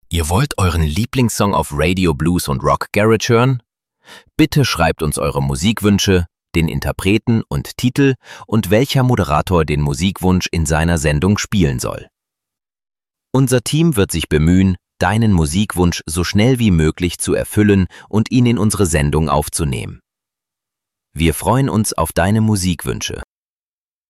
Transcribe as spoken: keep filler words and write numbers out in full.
Ihr wollt euren Lieblingssong auf Radio, Blues und Rock Garage hören? Bitte schreibt uns eure Musikwünsche, den Interpreten und Titel und welcher Moderator den Musikwunsch in seiner Sendung spielen soll. Unser Team wird sich bemühen, deinen Musikwunsch so schnell wie möglich zu erfüllen und ihn in unsere Sendung aufzunehmen. Wir freuen uns auf deine Musikwünsche.